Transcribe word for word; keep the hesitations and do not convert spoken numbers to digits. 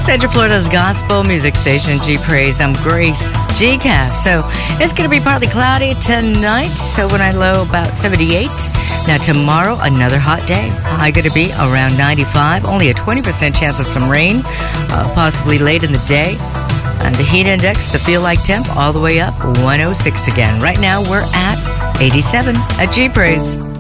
Central Florida's gospel music station, G Praise. I'm Grace G-Cast. So it's going to be partly cloudy tonight. So when I low about seventy-eight. Now tomorrow, another hot day. High going to be around ninety-five. Only a twenty percent chance of some rain, uh, possibly late in the day. And the heat index, the feel like temp, all the way up one oh six again. Right now we're at eighty-seven at G Praise.